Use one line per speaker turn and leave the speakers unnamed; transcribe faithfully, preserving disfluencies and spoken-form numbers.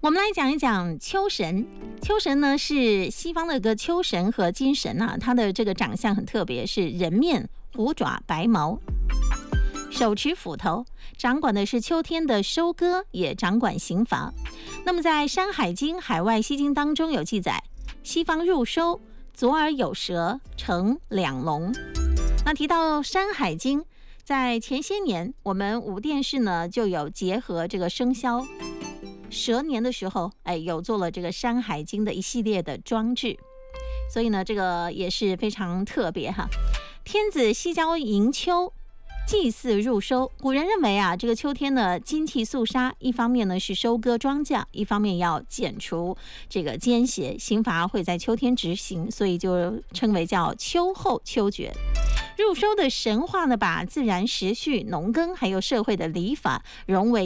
我们来讲一讲秋神。秋神呢是西方的一个秋神和金神啊，他的这个长相很特别，是人面、虎爪、白毛，手持斧头，掌管的是秋天的收割，也掌管刑罚。那么在《山海经·海外西经》当中有记载，西方入收，左耳有蛇，成两龙。那提到《山海经》，在前些年我们五电视呢就有结合这个生肖蛇年的时候，哎，有做了这个《山海经》的一系列的装置，所以呢，这个也是非常特别哈。天子西郊迎秋，祭祀入收。古人认为啊，这个秋天呢，金气肃杀，一方面呢是收割庄稼，一方面要剪除这个奸邪，刑罚会在秋天执行，所以就称为叫秋后秋决。入收的神话呢，把自然时序、农耕还有社会的礼法融为